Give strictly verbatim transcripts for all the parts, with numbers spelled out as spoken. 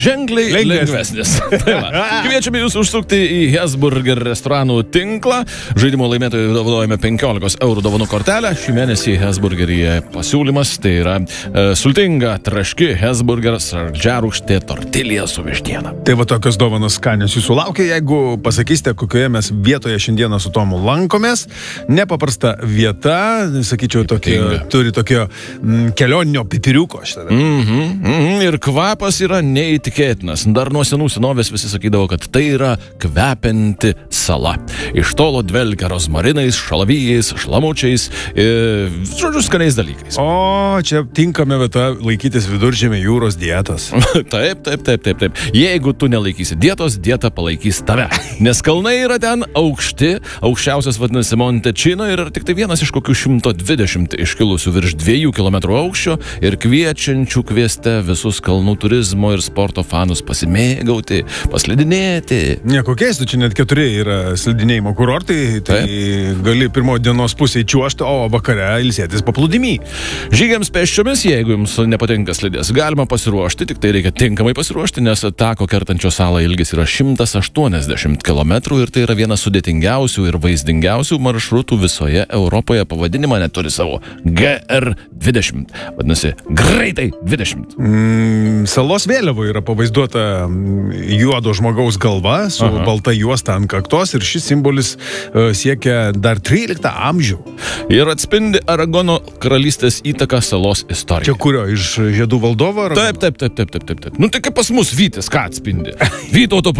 ženkliai lengvesnis. Tai va. Kviečiame jūs užsukti į Hesburger restoranų tinklą. Žaidimo laimėtojai dovanojame penkiolikos eurų dovanų kortelę. Šį mėnesį Hesburgeryje pasiūlymas tai yra e, sultinga, traški Hesburger saldžiarūgštė tortilija su vištiena. Tai va tokios dovanos skanios jūsų laukia, jeigu pasakysite, kokioje mes vietoje šiandieną su Tomu lankomės. Nepaprasta vieta, sakyčiau, tokia, turi tokio mm, kelioninio pipiriuko šitą. Mhm, mhm, ir kvapas yra neįtikėtinas. Tikėtinas. Dar nuo senų senovės visi sakydavo, kad tai yra kvepianti sala. Iš tolo dvelkia rozmarinais, šalavijais, šlamučiais, e, žodžiu, skaniais dalykais. O, čia tinkame vieta laikytis viduržemio jūros dietos. Taip, taip, taip, taip, taip. Jeigu tu nelaikysi dietos, dieta palaikys tave. Nes kalnai yra ten aukšti, aukščiausias vadinasi Montečino ir tik tai vienas iš kokių šimto dvidešimt iškilusių virš dviejų kilometrų aukščio ir kviečiančių kvieste visus kalnų turizmo ir sporto fanus pasimėgauti, paslidinėti. Nieko keistų, čia net keturi yra slidinėjimo kurortai, tai Taip. gali pirmo dienos pusėje čiuožti, o vakare ilsėtis paplūdimy. Žygiams pėsčiomis, jeigu jums nepatinka slidės, galima pasiruošti, tik tai reikia tinkamai pasiruošti, nes tako kertančio salą ilgis yra šimtas aštuoniasdešimt kilometrų ir tai yra vienas sudėtingiausių ir vaizdingiausių maršrutų visoje Europoje. Pavadinimą net turi savo G R dvidešimt. Vadinasi, greitai dvidešimt. Mm, salos vėliava yra pavaizduota juodo žmogaus galva su Aha. balta juosta ant kaktos ir šis simbolis uh, siekia dar tryliktą amžių. Ir atspindi Aragono karalystės įtaką salos istorijai. Čia kurio, iš žiedų valdovo? Taip, taip, taip, taip, taip, taip, taip. Nu tai kaip pas mus Vytis, ką atspindi? Vytauto,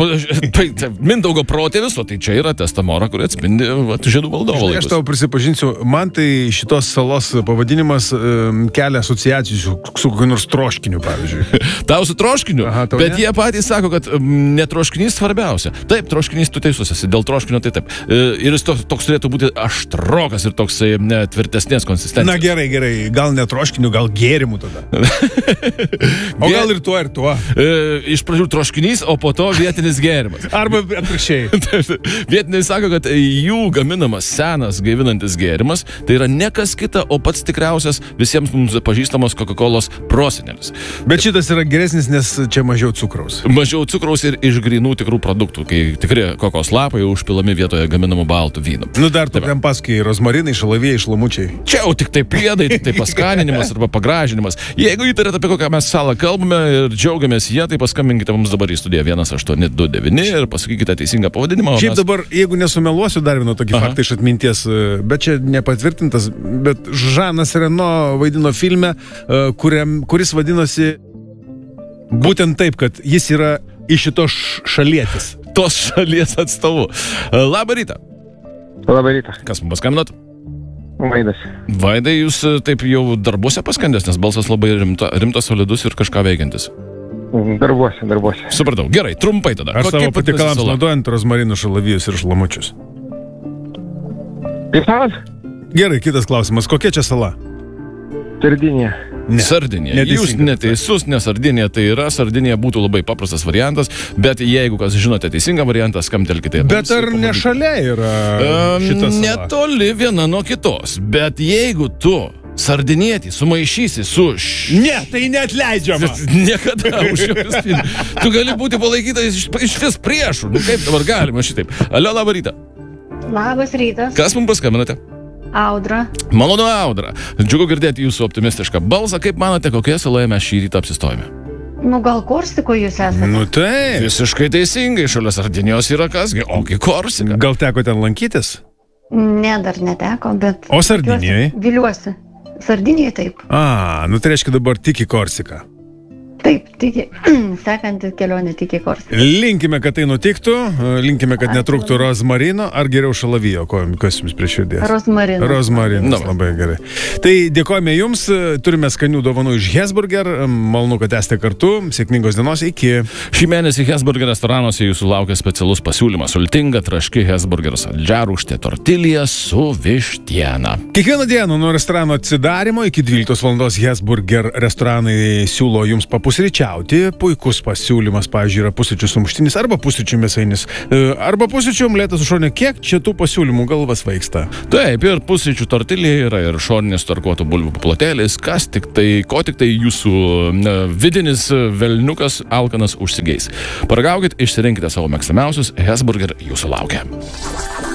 Mindaugo protėvis, o tai čia yra Testamora, kuri atspindi vat, žiedų valdovo laikus. Aš tau prisipažinsiu, man tai šitos salos pavadinimas um, kelia asociacijų su, su kokiu nors troškiniu, pavyzdžiui. Tau su troškiniu? Aha, bet ne? Jie patys sako, kad ne troškinys svarbiausia. Taip, troškinys tu teisus esi, dėl troškinio tai taip. Ir jis toks, toks turėtų būti aštrokas ir toks ne, tvirtesnės konsistencijos. Na gerai, gerai, gal ne troškiniu, gal gėrimų tada. O gal ir tuo, ir tuo. Iš pradžių troškinys, o po to vietinis gėrimas. Arba atvirkščiai. Vietiniai sako, kad jų gaminamas senas gaivinantis gėrimas tai yra ne kas kita, o pats tikriausias visiems mums pažįstamos Coca-Colos prosenelis. Bet šitas yra geresnis, nes čia mažiau cukraus. Mažiau cukraus ir iš grynų tikrų produktų, kai tikri kokos lapai užpilami vietoje gaminamų baltų vynų. Nu dar tokiam paskui rozmarinai, šalavijai, šlamučiai. Čia jau tik tai priedai, tik tai paskaninimas arba pagražinimas. Jeigu įtarėte, apie kokią mes salą kalbame ir džiaugiamės jie, tai paskambinkite mums dabar į studiją vienas aštuoni du devyni ir pasakykite teisingą pavadinimą. Šiaip mes... dabar, jeigu nesumeluosiu, dar vieną tokį Aha. faktą iš atminties, bet čia nepatvirtintas, bet Žanas Reno vaidino filme, kuriam, kuris vadinosi būtent taip, kad jis yra iš šitos šalietis. Tos šalies atstovu. Labą rytą. Labą rytą. Kas mums paskambinot? Vaidas. Vaidai, jūs taip jau darbuose paskandęs, nes balsas labai rimta, rimtas, solidus ir kažką veikiantis. Darbuose, darbuose. Supratau. Gerai, trumpai tada. Aš savo patikalams naudojant rozmarinų, šalavijus ir šlamučius. Kaip savas? Gerai, kitas klausimas. Kokia čia sala? Sardinija. Ne. Sardinija. Jūs neteisus, nes Sardinija tai yra. Sardinija būtų labai paprastas variantas, bet jeigu kas žinote teisingą variantą, skambtelkite. Bet ar ne šalia yra šita sala? Netoli viena nuo kitos, bet jeigu tu sardinietį sumaišysi su... Š... Ne, tai neatleidžiama. Niekada už jokius pinigus. Tu gali būti palaikytas iš, iš vis priešų. Nu kaip dabar galima šitaip? Alio, labą rytą. Labas rytas. Kas mums paskambinate? Audra. Malonu, Audra. Džiugu girdėti jūsų optimistišką balsą. Kaip manote, kokioje saloje mes šį rytą apsistojame? Nu, gal Korsiko jūs esate? Nu, tai. Visiškai teisingai. Šalia Sardinijos yra kasgi. Ogi Korsika. Gal teko ten lankytis? Ne, dar neteko, bet... O Sardinijoje? Viliuosi. Sardinijoje taip. A, nu tai reiškia dabar tik į Korsiką. Taip, tiki, sekanti kelionė tik į Korsiką. Linkime, kad tai nutiktų, linkime, kad netrūktų rozmarino, ar geriau šalavijo, kas jums prie širdies? Rozmarino. Rozmarinas, no. Labai gerai. Tai dėkojame jums, turime skanių dovanų iš Hesburger, malonu, kad esate kartu, sėkmingos dienos, iki. Šį mėnesį Hesburger restoranuose jūsų laukia specialus pasiūlymas, sultinga, traški Hesburger saldžiarūgštė tortilija su vištiena. Kiekvieną dieną nuo restorano atsidarimo iki dvyliktos valandos Hesburger restoranai siūlo jums papusryčiauti papusryčiauti, puikus pasiūlymas, pavyzdžiui, yra pusryčių sumuštinis arba pusryčių mėsainis, arba pusryčių omletas su šone. Kiek čia tų pasiūlymų galvas vaiksta? Taip, ir pusryčių tortilė yra, ir šoninės tarkuotų bulvių paplotėlis, kas tik tai, ko tik tai jūsų na, vidinis velniukas alkanas užsigeis. Paragaukit, išsirinkite savo mėgstamiausius, Hesburger jūsų laukia.